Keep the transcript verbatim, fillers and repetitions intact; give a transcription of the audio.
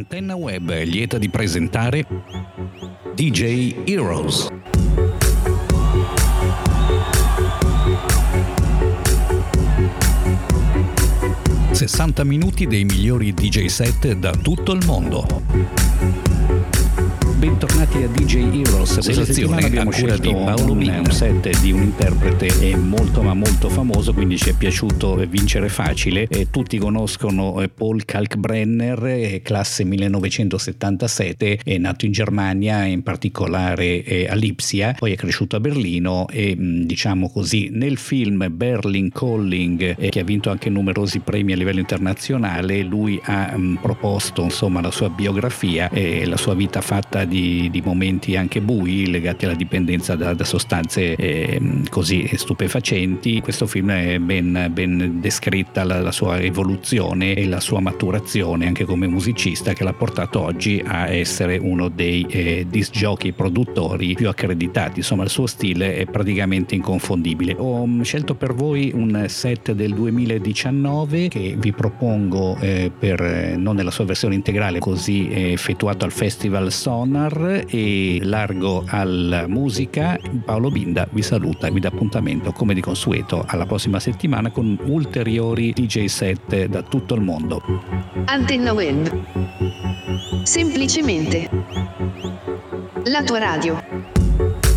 Antenna Web è lieta di presentare D J Heroes. sessanta minuti dei migliori D J set da tutto il mondo. Bentornati a D J Heroes. Selezione Abbiamo a cura scelto di Paolo un, Binder. un set di un interprete molto ma molto famoso, quindi ci è piaciuto vincere facile. E tutti conoscono Paul Kalkbrenner, classe millenovecentosettantasette, è nato in Germania, in particolare a Lipsia, poi è cresciuto a Berlino e diciamo così nel film Berlin Calling, che ha vinto anche numerosi premi a livello internazionale, lui ha mh, proposto insomma la sua biografia e la sua vita fatta di Di, di momenti anche bui legati alla dipendenza da, da sostanze eh, così stupefacenti. Questo film è ben, ben descritta la, la sua evoluzione e la sua maturazione anche come musicista, che l'ha portato oggi a essere uno dei eh, disc jockey produttori più accreditati. Insomma, il suo stile è praticamente inconfondibile. Ho scelto per voi un set del duemiladiciannove che vi propongo eh, per non nella sua versione integrale, così eh, effettuato al Festival Sonar, e largo alla musica. Paolo Binda vi saluta e vi dà appuntamento come di consueto alla prossima settimana con ulteriori D J set da tutto il mondo. Antenna Web, semplicemente la tua radio.